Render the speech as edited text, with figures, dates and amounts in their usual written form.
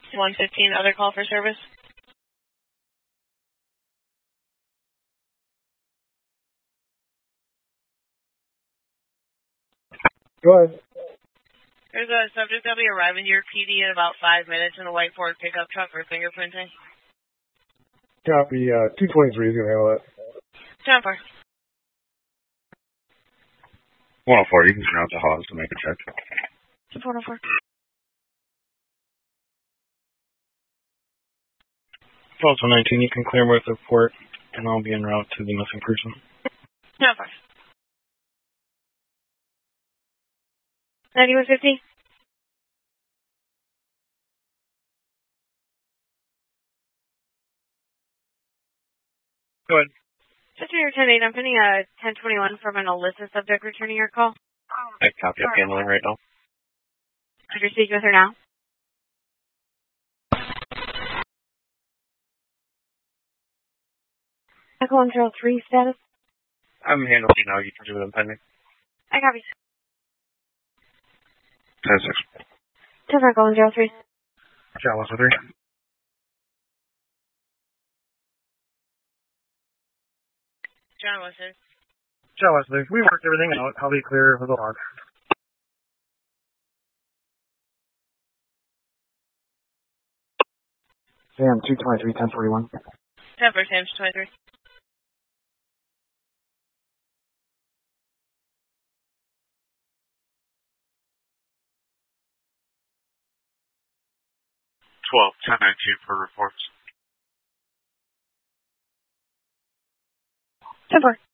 115, other call for service. Go ahead. There's a subject that'll be arriving to your PD in about 5 minutes in a white Ford pickup truck for fingerprinting. Copy. 223 is going to handle that. 10-4. 104, you can turn out the Hawes to make a check. 104. Also 19, you can clear with the report, and I'll be en route to the missing person. 10-4. 9150. Go ahead. Just your 10-8, I'm pending a 1021 from an illicit subject returning your call. I copy up handling right now. Could you speak with her now? Echo 103 status. I'm handling now. You can do it. I'm pending. I copy. 10-6. 10 Echo 103. John 103. John Wilson. John Wesley, we worked everything out. I'll be clear with the log. Sam, 223, 1041. 10 for Sam 23. Twelve 10-19 for reports. 10-4.